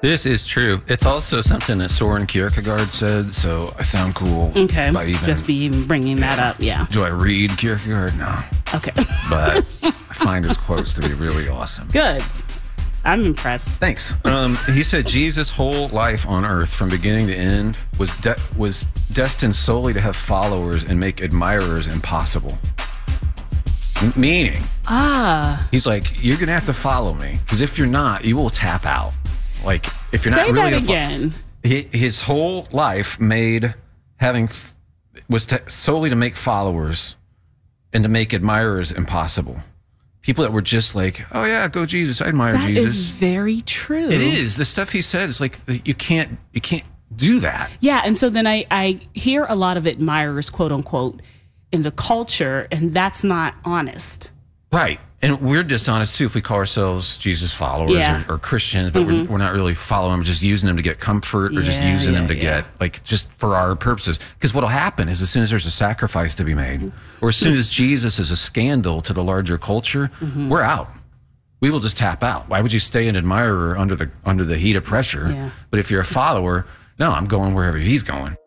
This is true. It's also something that Soren Kierkegaard said, so I sound cool. Okay. Just be even bringing that up, yeah. Do I read Kierkegaard? No. Okay. But I find his quotes to be really awesome. Good. I'm impressed. Thanks. He said Jesus' whole life on earth, from beginning to end, was destined solely to have followers and make admirers impossible. Meaning, he's like, you're going to have to follow me, because if you're not, you will tap out. Like, if you're not really that again. His whole life was solely to make followers and to make admirers impossible. People that were just like, oh yeah, go Jesus, I admire Jesus. That is very true. It is. The stuff he said is like, you can't do that. Yeah, and so then I hear a lot of admirers, quote unquote, in the culture, and that's not honest. Right. And we're dishonest too if we call ourselves Jesus followers or Christians, but we're not really following them, just using them to get comfort or just using them to get, like, just for our purposes. Because what'll happen is as soon as there's a sacrifice to be made, or as soon as Jesus is a scandal to the larger culture, we're out. We will just tap out. Why would you stay an admirer under the heat of pressure? Yeah. But if you're a follower, no, I'm going wherever he's going.